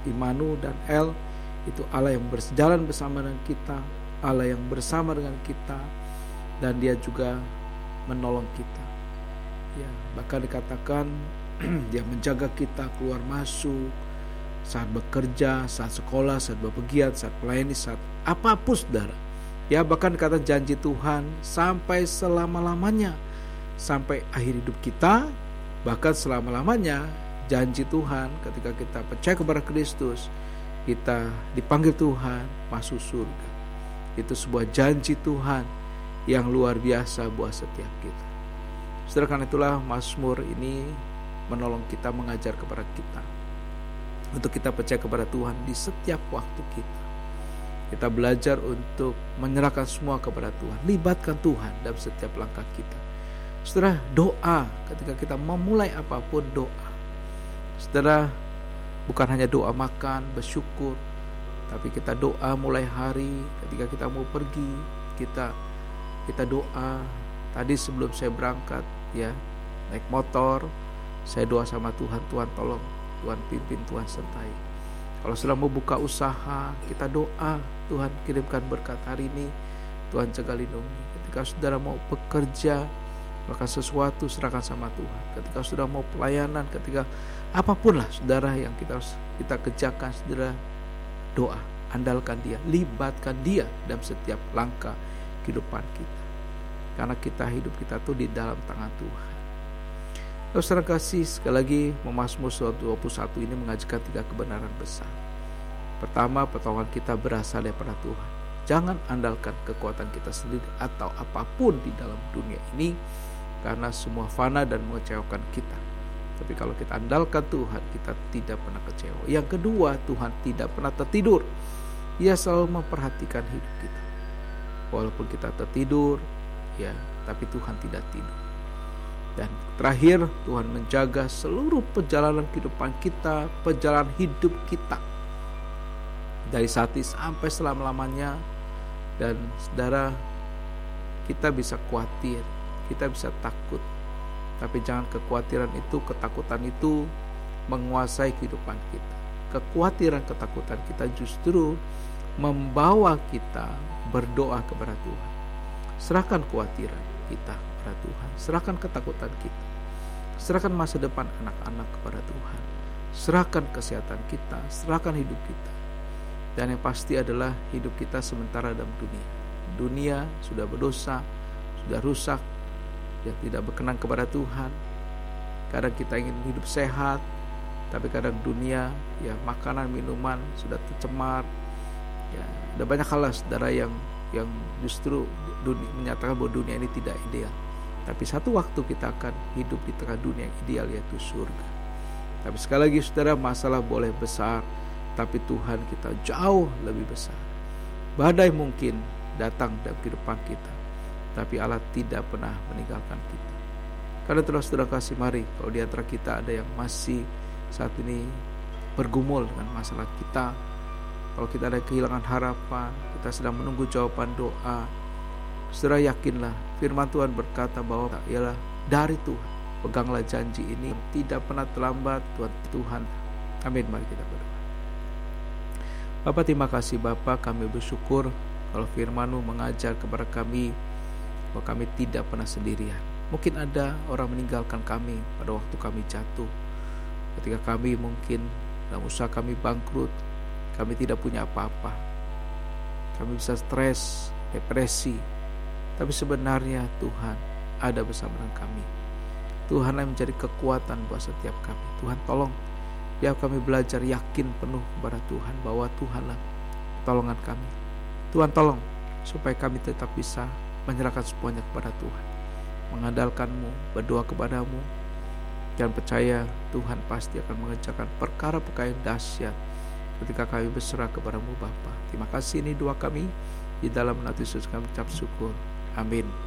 Immanuel dan El, itu Allah yang berjalan bersama dengan kita, Allah yang bersama dengan kita, dan Dia juga menolong kita. Ya, bahkan dikatakan Dia menjaga kita keluar masuk, saat bekerja, saat sekolah, saat bepergian, saat melayani, saat apapun saudara. Ya, bahkan kata janji Tuhan sampai selama-lamanya, sampai akhir hidup kita, bahkan selama-lamanya janji Tuhan ketika kita percaya kepada Kristus, kita dipanggil Tuhan masuk surga. Itu sebuah janji Tuhan yang luar biasa buat setiap kita. Saudara, karena itulah Mazmur ini menolong kita, mengajar kepada kita untuk kita percaya kepada Tuhan di setiap waktu kita. Kita belajar untuk menyerahkan semua kepada Tuhan, libatkan Tuhan dalam setiap langkah kita. Saudara, doa ketika kita memulai apapun, doa. Saudara, bukan hanya doa makan, bersyukur, tapi kita doa mulai hari ketika kita mau pergi, kita doa. Tadi sebelum saya berangkat, ya, naik motor, saya doa sama Tuhan, Tuhan tolong, Tuhan pimpin, Tuhan sertai. Kalau sudah mau buka usaha, kita doa, Tuhan kirimkan berkat hari ini, Tuhan jaga lindungi. Ketika saudara mau bekerja, maka sesuatu serahkan sama Tuhan. Ketika sudah mau pelayanan, ketika apapun lah saudara yang kita kerjakan, saudara doa, andalkan Dia, libatkan Dia dalam setiap langkah kehidupan kita. Karena hidup kita tuh di dalam tangan Tuhan. Lalu saudara kasih, sekali lagi Mazmur 21 ini mengajarkan 3 kebenaran besar. Pertama, pertolongan kita berasal daripada Tuhan. Jangan andalkan kekuatan kita sendiri atau apapun di dalam dunia ini, karena semua fana dan mengecewakan kita. Tapi kalau kita andalkan Tuhan, kita tidak pernah kecewa. Yang kedua, Tuhan tidak pernah tertidur. Ia selalu memperhatikan hidup kita. Walaupun kita tertidur, ya, tapi Tuhan tidak tidur. Dan terakhir, Tuhan menjaga seluruh perjalanan kehidupan kita, perjalanan hidup kita, dari saat ini sampai selama-lamanya. Dan saudara, kita bisa khawatir, kita bisa takut, tapi jangan kekhawatiran itu, ketakutan itu menguasai kehidupan kita. Kekhawatiran, ketakutan kita justru membawa kita berdoa kepada Tuhan. Serahkan kekhawatiran kita kepada Tuhan, serahkan ketakutan kita, serahkan masa depan anak-anak kepada Tuhan, serahkan kesehatan kita, serahkan hidup kita. Dan yang pasti adalah hidup kita sementara dalam dunia. Dunia sudah berdosa, sudah rusak, ya, tidak berkenan kepada Tuhan. Kadang kita ingin hidup sehat, tapi kadang dunia, ya, makanan, minuman sudah tercemar. Ya, ada banyak hal saudara yang justru menyatakan bahwa dunia ini tidak ideal. Tapi satu waktu kita akan hidup di tengah dunia yang ideal, yaitu surga. Tapi sekali lagi saudara, masalah boleh besar, tapi Tuhan kita jauh lebih besar. Badai mungkin datang dalam kehidupan kita, tapi Allah tidak pernah meninggalkan kita. Karena itulah saudara kasih, mari kalau di antara kita ada yang masih saat ini bergumul dengan masalah kita, kalau kita ada kehilangan harapan, kita sedang menunggu jawaban doa, saudara yakinlah firman Tuhan berkata bahwa ialah dari Tuhan. Peganglah janji ini, tidak pernah terlambat Tuhan. Amin. Mari kita berdoa. Bapa, terima kasih Bapa, kami bersyukur kalau firman-Mu mengajar kepada kami bahwa kami tidak pernah sendirian. Mungkin ada orang meninggalkan kami pada waktu kami jatuh, ketika kami mungkin dalam usaha kami bangkrut, kami tidak punya apa-apa, kami bisa stres, depresi. Tapi sebenarnya Tuhan ada bersama dengan kami. Tuhan yang menjadi kekuatan buat setiap kami. Tuhan tolong, biar kami belajar yakin penuh kepada Tuhan bahwa Tuhanlah pertolongan kami. Tuhan tolong supaya kami tetap bisa menyerahkan semuanya kepada Tuhan, mengandalkan-Mu, berdoa kepada-Mu, dan percaya Tuhan pasti akan mengerjakan perkara-perkara yang dahsyat ketika kami berserah kepada-Mu Bapa. Terima kasih, ini doa kami di dalam nama Yesus kami ucap syukur. Amin.